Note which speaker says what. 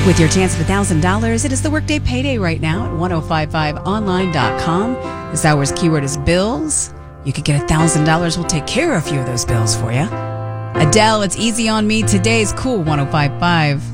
Speaker 1: With your chance at $1,000, it is the Workday Payday right now at 1055online.com. This hour's keyword is bills. You could get $1,000. We'll take care of a few of those bills for you. Adele, It's Easy on Me. Today's Cool 1055.